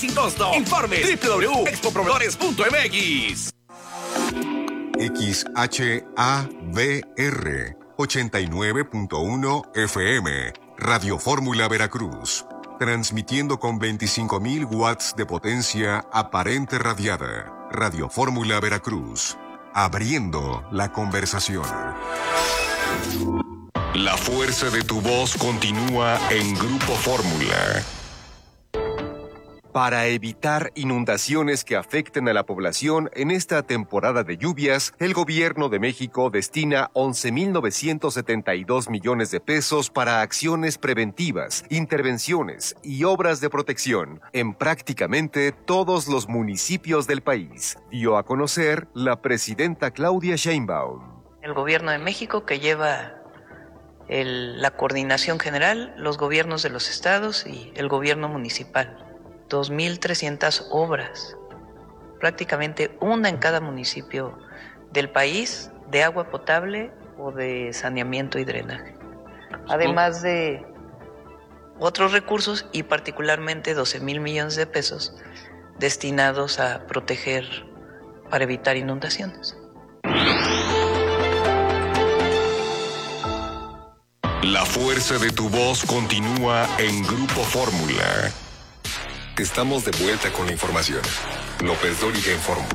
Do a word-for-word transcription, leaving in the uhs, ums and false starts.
Sin costo. Informe doble u doble u doble u punto expo proveedores punto m x. X H A V R ochenta y nueve punto uno F M, Radio Fórmula Veracruz, transmitiendo con veinticinco mil watts de potencia aparente radiada. Radio Fórmula Veracruz, abriendo la conversación. La fuerza de tu voz continúa en Grupo Fórmula. Para evitar inundaciones que afecten a la población en esta temporada de lluvias, el Gobierno de México destina once mil novecientos setenta y dos millones de pesos para acciones preventivas, intervenciones y obras de protección en prácticamente todos los municipios del país, dio a conocer la presidenta Claudia Sheinbaum. El Gobierno de México, que lleva el, la coordinación general, los gobiernos de los estados y el gobierno municipal. dos mil trescientas obras, prácticamente una en cada municipio del país, de agua potable o de saneamiento y drenaje. Además de otros recursos y particularmente doce mil millones de pesos destinados a proteger para evitar inundaciones. La fuerza de tu voz continúa en Grupo Fórmula. Estamos de vuelta con la información. López Dóriga informó.